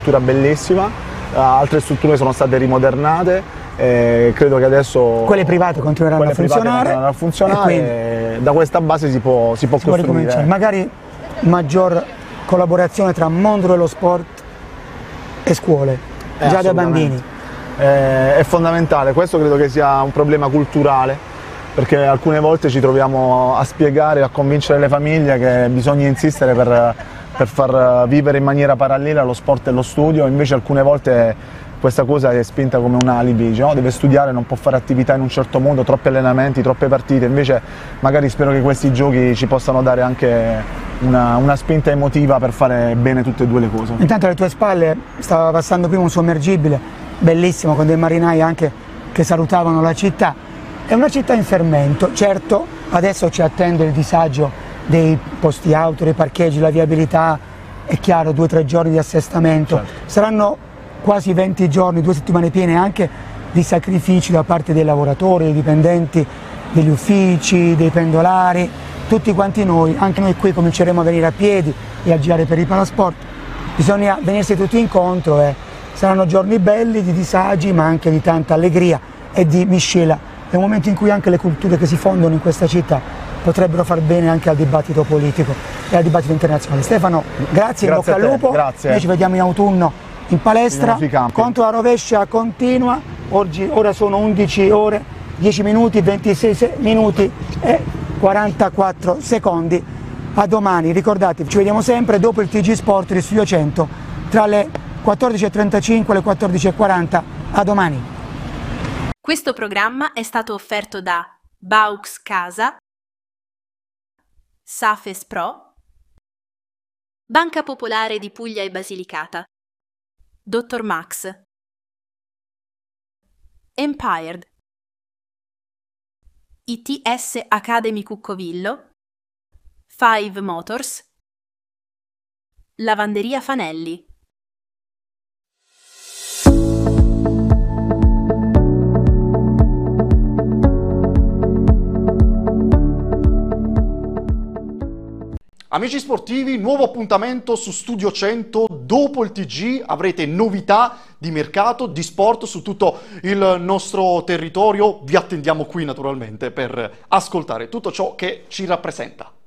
struttura bellissima, altre strutture sono state rimodernate, credo che adesso quelle private continueranno a funzionare, e da questa base si può costruire. Magari maggior collaborazione tra mondo dello sport e scuole, già da bambini. È fondamentale, questo credo che sia un problema culturale, perché alcune volte ci troviamo a spiegare, a convincere le famiglie che bisogna insistere per far vivere in maniera parallela lo sport e lo studio, invece alcune volte questa cosa è spinta come un alibi, dice, no, deve studiare, non può fare attività in un certo modo, troppi allenamenti, troppe partite, invece magari spero che questi giochi ci possano dare anche una spinta emotiva per fare bene tutte e due le cose. Intanto alle tue spalle stava passando prima un sommergibile, bellissimo, con dei marinai anche che salutavano la città. È una città in fermento, certo adesso ci attende il disagio dei posti auto, dei parcheggi, la viabilità, è chiaro, 2 o 3 giorni di assestamento, certo. Saranno quasi 20 giorni, 2 settimane piene anche di sacrifici da parte dei lavoratori, dei dipendenti, degli uffici, dei pendolari, tutti quanti noi, anche noi qui cominceremo a venire a piedi e a girare per i palasport, bisogna venirsi tutti incontro e saranno giorni belli di disagi ma anche di tanta allegria e di miscela, è un momento in cui anche le culture che si fondono in questa città potrebbero far bene anche al dibattito politico e al dibattito internazionale. Stefano, grazie in bocca al lupo, grazie. Noi ci vediamo in autunno in palestra, contro la rovescia continua, ora sono 11 ore, 10 minuti, 26 minuti e 44 secondi. A domani, ricordatevi, ci vediamo sempre dopo il TG Sport di Studio 100 tra le 14.35 e le 14.40. A domani. Questo programma è stato offerto da Baux Casa, Safes Pro, Banca Popolare di Puglia e Basilicata, Dr. Max, Empired, ITS Academy Cuccovillo, Five Motors, Lavanderia Fanelli. Amici sportivi, nuovo appuntamento su Studio 100, dopo il TG avrete novità di mercato, di sport su tutto il nostro territorio, vi attendiamo qui naturalmente per ascoltare tutto ciò che ci rappresenta.